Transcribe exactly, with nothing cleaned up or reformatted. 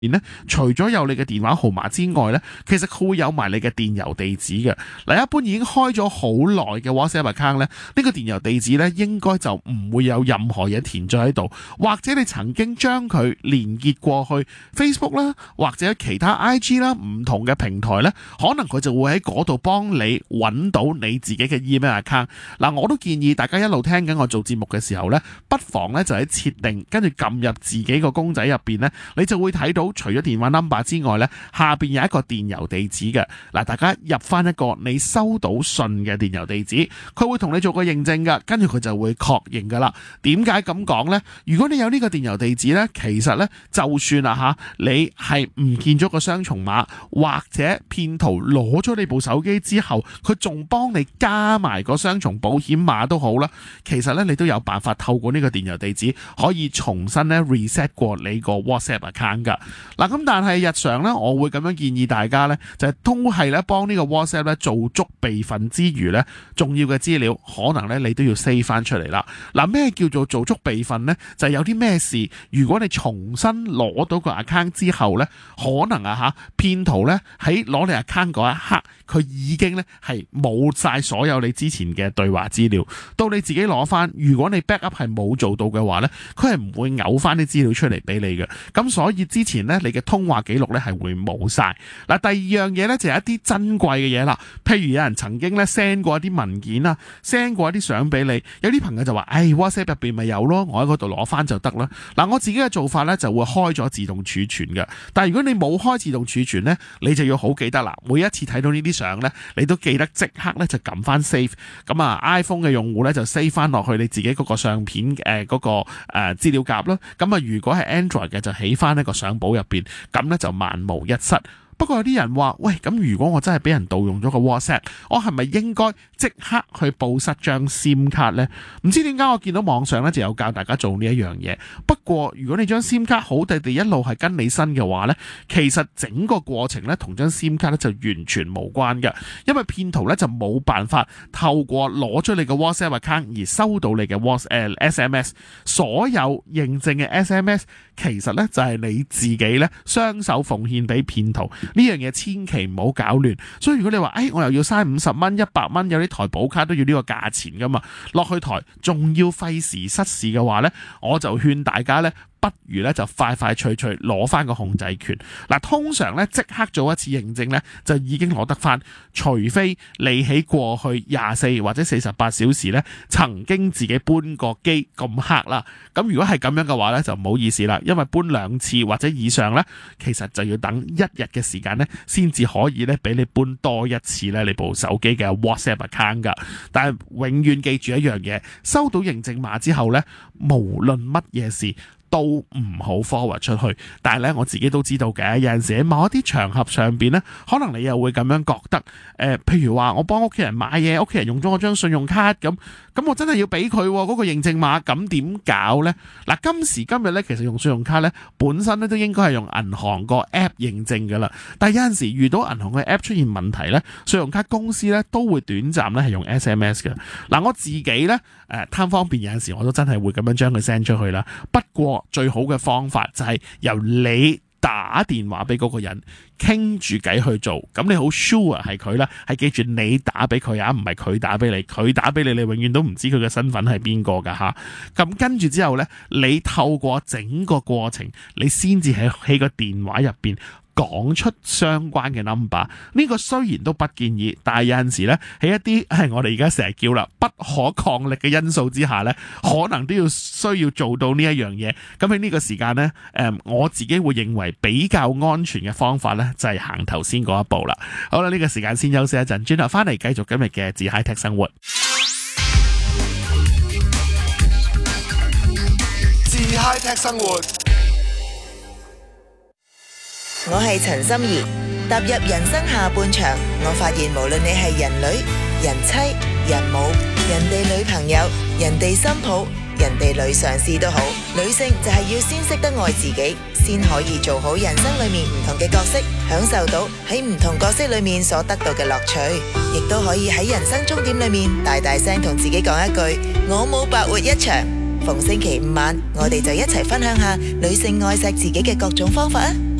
咧，除咗有你嘅電話號碼之外咧，其實佢會有埋你嘅電郵地址嘅。嗱，一般已經開咗好耐嘅 WhatsApp account 咧，呢個電郵地址咧應該就唔會有任何嘢填咗喺度，或者你曾經將佢連結過去 Facebook 啦，或者其他 I G 啦，唔同嘅平台咧，可能佢就會喺嗰度幫你揾到你自己嘅 email account。嗱，我都建議大家一路聽緊我做節目嘅時候咧，不妨咧就喺設定跟住撳入自己個公仔入邊咧，你就會睇到除咗電話 number 之外咧，下邊有一個電郵地址嘅。嗱，大家入翻一個你收到信嘅電郵地址，佢會同你做個認證噶，跟住佢就會確認噶啦。點解咁講呢？如果你有呢個電郵地址呢，其實呢，就算啦吓，你係唔見咗個雙重碼，或者騙徒攞咗你部手機之後，佢仲幫你加埋個雙重保險碼都好啦。其實呢，你都有辦法透過呢個電郵地址可以重新呢 reset 過你個 WhatsApp account 噶。嗱，咁但係日常呢，我會咁樣建議大家呢，就係都係咧幫呢個 WhatsApp 咧做足備份之餘呢，重要嘅資料可能呢，你都要 save 翻出嚟啦。嗱，咩叫做做足備份呢？就係有啲咩事，如果你重新攞到個 account 之後呢，可能啊吓騙徒呢喺攞你 account 嗰一刻，佢已經呢係冇晒所有你之前嘅對話資料。到你自己攞翻，如果你 backup 係冇做到嘅話呢，佢係唔會嘔翻啲資料出嚟俾你嘅。咁所以之前呢，你嘅通話記錄呢係會冇晒。嗱，第二樣嘢呢，就係一啲珍貴嘅嘢啦，譬如有人曾經呢 send 過一啲文件啊 ，send 過一啲相俾你，有啲朋友就話，唉 WhatsApp 入邊咪有咯，我喺嗰度攞翻就得啦。嗱，我自己嘅做法呢，就會開咗自動儲存嘅，但係如果你冇開自動儲存呢，你就要好記得啦，每一次睇到呢啲相呢，你都記得即刻呢就撳翻 save。咁啊 iPhone 嘅用戶呢，就 save 翻落去你自己嗰個相片誒嗰個誒資料夾啦。咁啊如果係 Android 嘅就起翻一個相簿入邊，咁呢就萬無一失。不過有啲人話，喂，咁如果我真係俾人盜用咗個 WhatsApp，我係咪應該即刻去報失張 SIM 卡呢？唔知點解我見到網上咧就有教大家做呢一樣嘢。不過如果你張 SIM 卡好地地一路係跟你身嘅話呢，其實整個過程咧同張 SIM 卡咧就完全無關嘅，因為騙徒咧就冇辦法透過攞咗你嘅 WhatsApp account 而收到你嘅 WhatsApp S M S， 所有認證嘅 S M S 其實咧就係你自己咧雙手奉獻俾騙徒。呢樣嘢千祈唔好搞亂，所以如果你話，誒我又要嘥五十蚊、一百蚊，有啲台保卡都要呢個價錢噶嘛，落去台仲要費時失事嘅話呢，我就勸大家呢，不如咧就快快脆脆攞翻個控制權。嗱，通常咧即刻做一次認證咧就已經攞得翻，除非你喺過去廿四或者四十八小時咧曾經自己搬個機咁黑啦。咁如果係咁樣嘅話咧就唔好意思啦，因為搬兩次或者以上咧，其實就要等一日嘅時間咧先至可以咧俾你搬多一次咧你部手機嘅 WhatsApp account 噶。但係永遠記住一樣嘢，收到認證碼之後咧，無論乜嘢事都唔好 forward 出去。但係咧我自己都知道嘅，有陣時喺某一啲場合上邊咧，可能你又會咁樣覺得誒、呃，譬如話我幫屋企人買嘢，屋企人用咗我張信用卡咁，咁我真係要俾佢嗰個認證碼，咁點搞呢？嗱，今時今日咧，其實用信用卡咧本身咧都應該係用銀行個 app 認證噶啦，但係有陣時遇到銀行嘅 app 出現問題咧，信用卡公司咧都會短暫咧係用 S M S 嘅。嗱，我自己咧誒貪方便，有陣時我都真係會咁樣將佢 send 出去啦。不過最好嘅方法就係由你打電話俾嗰個人傾住偈去做，咁你好 sure 係佢啦，係記住你打俾佢啊，唔係佢打俾你，佢打俾你，你永遠都唔知佢嘅身份係邊個噶吓。咁跟住之後呢，你透過整個過程，你先至喺喺個電話入邊講出相關嘅 number。呢個雖然都不建議，但係有陣時咧喺一啲係我哋而家成日叫啦不可抗力嘅因素之下咧，可能都要需要做到呢一樣嘢。咁喺呢個時間咧，誒、呃、我自己會認為比較安全嘅方法咧，就係行頭先嗰一步啦。好啦，呢、這個時間先休息一陣，轉頭翻嚟繼續今日嘅自 High Tech 生活。 自 High Tech 生活。 我係陳心怡，踏入人生下半場，我發現無論你係人女、人妻、人母、人哋女朋友、人哋新抱、人哋女上司都好，女性就係要先識得愛自己，先可以做好人生裏面唔同嘅角色，享受到喺唔同角色裏面所得到嘅樂趣，亦都可以喺人生終點裏面大大聲同自己講一句：我冇白活一場。逢星期五晚，我哋就一齊分享下女性愛錫自己嘅各種方法啊！